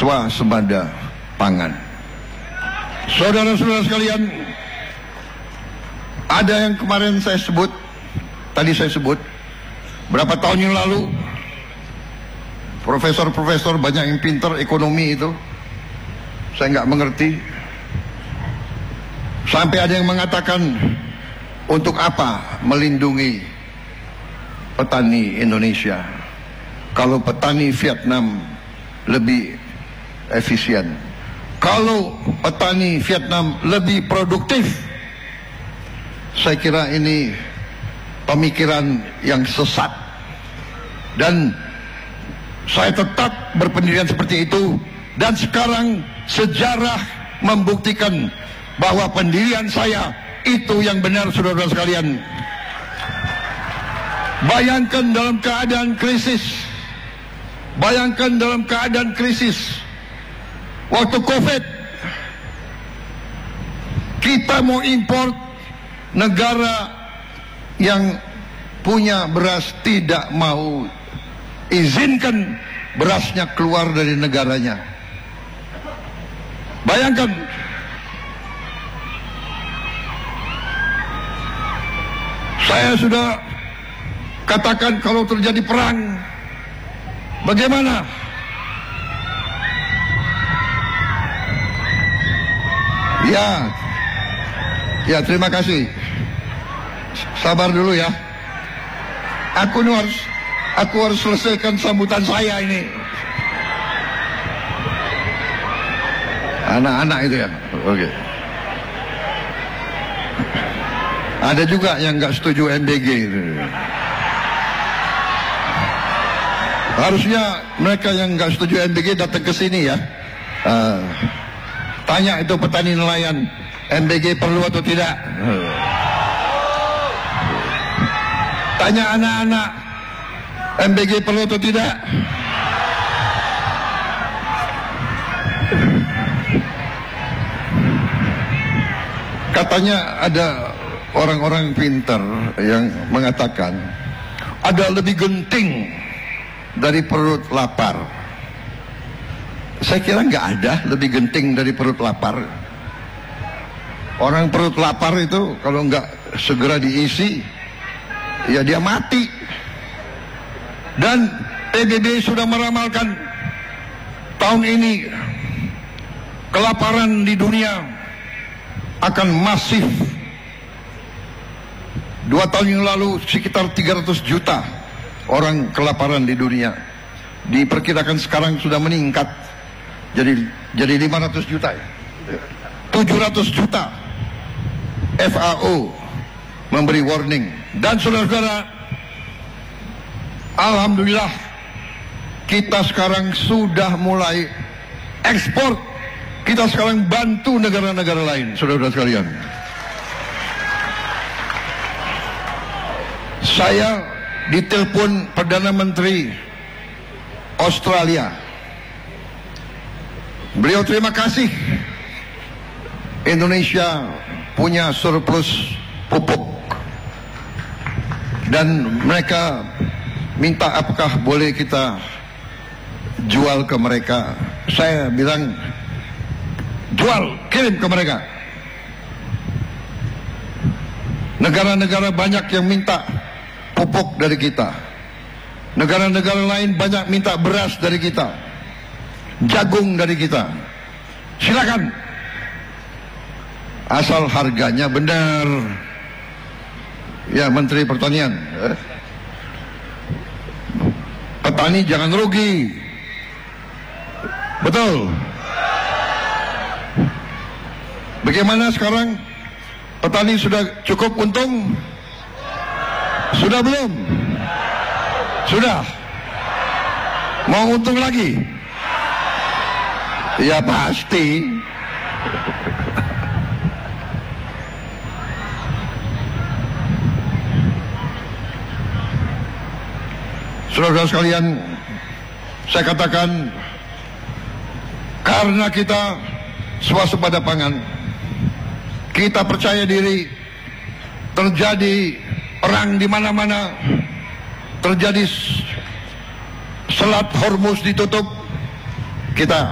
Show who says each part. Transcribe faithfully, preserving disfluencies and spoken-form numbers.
Speaker 1: swasembada pangan. Saudara-saudara sekalian, ada yang kemarin saya sebut, tadi saya sebut, berapa tahun yang lalu, profesor-profesor banyak yang pintar ekonomi itu, saya nggak mengerti. Sampai ada yang mengatakan, untuk apa melindungi petani Indonesia kalau petani Vietnam lebih efisien, kalau petani Vietnam lebih produktif? Saya kira ini pemikiran yang sesat, dan saya tetap berpendirian seperti itu. Dan sekarang sejarah membuktikan bahwa pendirian saya itu yang benar, saudara-saudara sekalian. Bayangkan dalam keadaan krisis, bayangkan dalam keadaan krisis waktu COVID, kita mau import, negara yang punya beras tidak mau izinkan berasnya keluar dari negaranya. Bayangkan, saya sudah katakan kalau terjadi perang, bagaimana? Ya, ya terima kasih. Sabar dulu ya. Aku harus, aku harus selesaikan sambutan saya ini. Anak-anak itu ya, oke. Ada juga yang nggak setuju M B G itu. Harusnya mereka yang nggak setuju M B G datang ke sini ya. Uh, tanya itu petani nelayan, M B G perlu atau tidak? Uh. Tanya anak-anak, M B G perlu atau tidak? Katanya ada orang-orang pintar yang mengatakan ada lebih genting dari perut lapar. Saya kira nggak ada lebih genting dari perut lapar. Orang perut lapar itu kalau nggak segera diisi, ya dia mati. Dan P B B sudah meramalkan tahun ini kelaparan di dunia akan masif. Dua tahun yang lalu sekitar tiga ratus juta orang kelaparan di dunia. Diperkirakan sekarang sudah meningkat jadi jadi lima ratus juta, tujuh ratus juta. F A O memberi warning. Dan saudara-saudara, alhamdulillah kita sekarang sudah mulai ekspor. Kita sekarang bantu negara-negara lain, saudara-saudara sekalian. Saya ditelepon Perdana Menteri Australia. Beliau terima kasih Indonesia punya surplus pupuk, dan mereka minta apakah boleh kita jual ke mereka. Saya bilang jual, kirim ke mereka. Negara-negara banyak yang minta pupuk dari kita. Negara-negara lain banyak minta beras dari kita, jagung dari kita. Silakan, asal harganya benar. Ya, Menteri Pertanian, petani jangan rugi. Betul. Bagaimana sekarang? Petani sudah cukup untung? Sudah belum? Sudah? Mau untung lagi? Ya pasti. Saudara-saudara sekalian, saya katakan, karena kita swasembada pangan, kita percaya diri, terjadi perang di mana-mana, terjadi Selat Hormuz ditutup, kita